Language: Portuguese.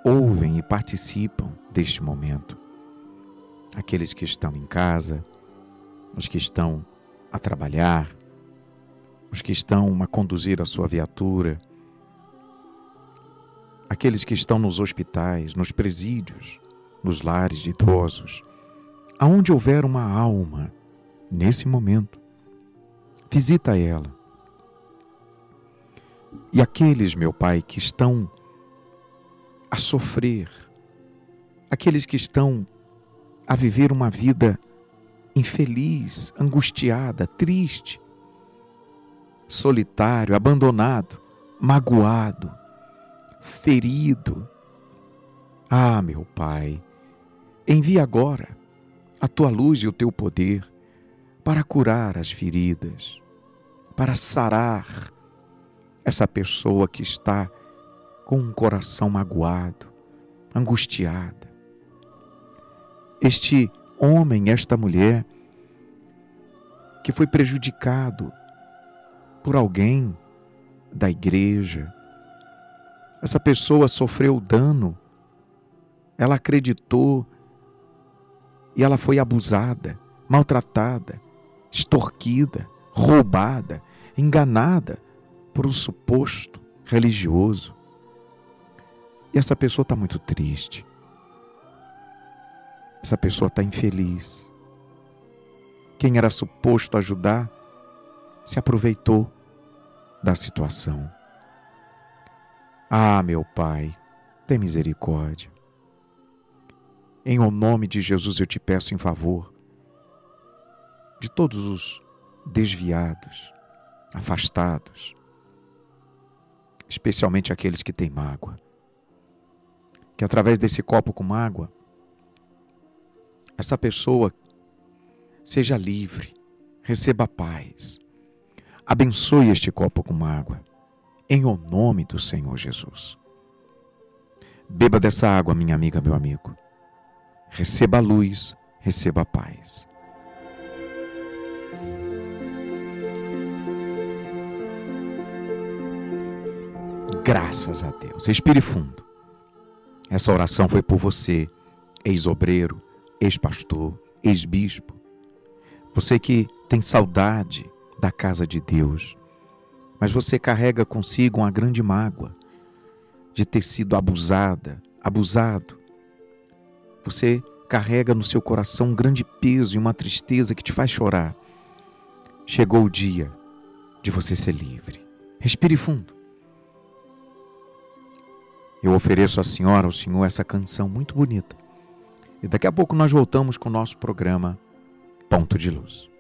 ouvem e participam deste momento. Aqueles que estão em casa, os que estão a trabalhar, os que estão a conduzir a sua viatura, aqueles que estão nos hospitais, nos presídios, nos lares de idosos, aonde houver uma alma, nesse momento, visita ela. E aqueles, meu Pai, que estão a sofrer, aqueles que estão a viver uma vida infeliz, angustiada, triste, solitário, abandonado, magoado, ferido. Ah, meu Pai, envia agora a Tua luz e o Teu poder para curar as feridas, para sarar essa pessoa que está com um coração magoado, angustiada. Este homem, esta mulher que foi prejudicado por alguém da igreja, essa pessoa sofreu dano, ela acreditou e ela foi abusada, maltratada, extorquida, roubada, enganada por um suposto religioso. E essa pessoa está muito triste. Essa pessoa está infeliz. Quem era suposto ajudar se aproveitou da situação. Ah, meu Pai, tem misericórdia. Em o nome de Jesus eu te peço em favor de todos os desviados, afastados, especialmente aqueles que têm mágoa. Que através desse copo com água, essa pessoa seja livre, receba paz. Abençoe este copo com água, em o nome do Senhor Jesus. Beba dessa água, minha amiga, meu amigo. Receba a luz, receba a paz. Graças a Deus. Respire fundo. Essa oração foi por você, ex-obreiro, ex-pastor, ex-bispo. Você que tem saudade da casa de Deus, mas você carrega consigo uma grande mágoa de ter sido abusada, abusado. Você carrega no seu coração um grande peso e uma tristeza que te faz chorar. Chegou o dia de você ser livre. Respire fundo. Eu ofereço à senhora, ao senhor, essa canção muito bonita. E daqui a pouco nós voltamos com o nosso programa Ponto de Luz.